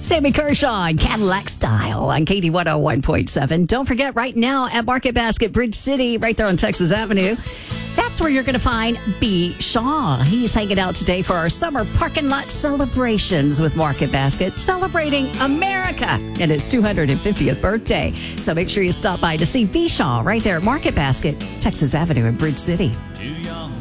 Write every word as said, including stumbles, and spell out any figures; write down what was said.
Sammy Kershaw and Cadillac Style on K D one oh one point seven. Don't forget, right now at Market Basket Bridge City, right there on Texas Avenue, that's where you're going to find B. Shaw. He's hanging out today for our summer parking lot celebrations with Market Basket, celebrating America and its two hundred fiftieth birthday. So make sure you stop by to see B. Shaw right there at Market Basket, Texas Avenue in Bridge City.